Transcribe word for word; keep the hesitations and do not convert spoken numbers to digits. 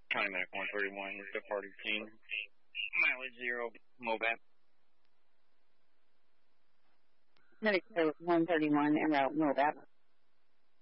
County Medic one thirty-one, departing scene. Mileage zero, Mobap. Medic one thirty-one, en route, Mobap.